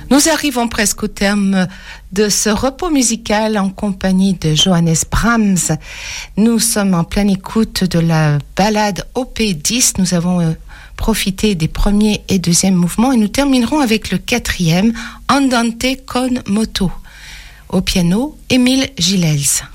Nous arrivons presque au terme de ce repos musical en compagnie de Johannes Brahms. Nous sommes en pleine écoute de la ballade OP10. Nous avons profité des premiers et deuxièmes mouvements et nous terminerons avec le quatrième, Andante con moto. Au piano, Émile Gilels.